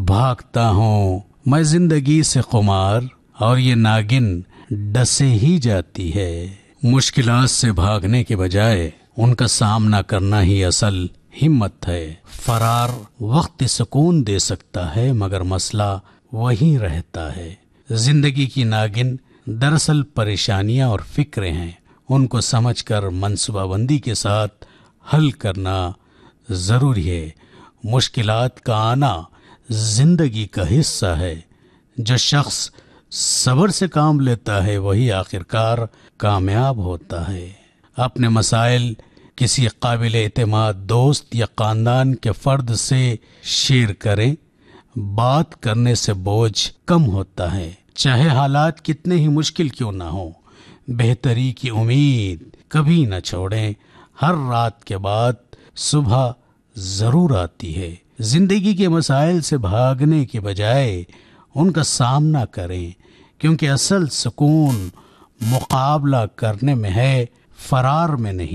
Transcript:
بھاگتا ہوں میں زندگی سے خمار، اور یہ ناگن ڈسے ہی جاتی ہے۔ مشکلات سے بھاگنے کے بجائے ان کا سامنا کرنا ہی اصل ہمت ہے۔ فرار وقت سکون دے سکتا ہے مگر مسئلہ وہی رہتا ہے۔ زندگی کی ناگن دراصل پریشانیاں اور فکریں ہیں، ان کو سمجھ کر منصوبہ بندی کے ساتھ حل کرنا ضروری ہے۔ مشکلات کا آنا زندگی کا حصہ ہے۔ جو شخص صبر سے کام لیتا ہے وہی آخرکار کامیاب ہوتا ہے۔ اپنے مسائل کسی قابل اعتماد دوست یا خاندان کے فرد سے شیئر کریں، بات کرنے سے بوجھ کم ہوتا ہے۔ چاہے حالات کتنے ہی مشکل کیوں نہ ہوں، بہتری کی امید کبھی نہ چھوڑیں۔ ہر رات کے بعد صبح ضرور آتی ہے۔ زندگی کے مسائل سے بھاگنے کے بجائے ان کا سامنا کریں، کیونکہ اصل سکون مقابلہ کرنے میں ہے، فرار میں نہیں۔